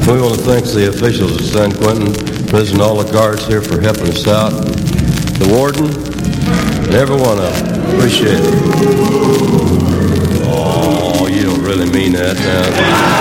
We want to thank the officials of San Quentin, Prison, all the guards here for helping us out, the warden, and every one of them. Appreciate it.